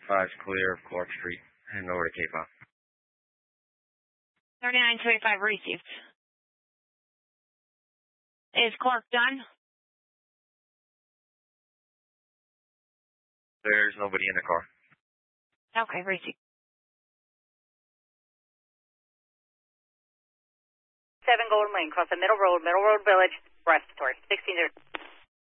5's clear of Clark Street and over to Cape Up. 3925 received. Is Clark done? There's nobody in the car. Okay, received. 7 Golden Lane, cross the Middle Road Village, respiratory, 16-0.